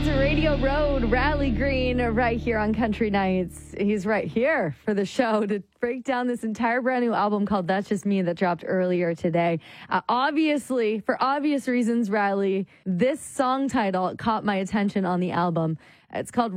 That's Radio Road, Riley Green, right here on Country Nights. He's right here for the show to break down this entire brand new album called That's Just Me that dropped earlier today. Obviously, for obvious reasons, Riley, this song title caught my attention on the album. It's called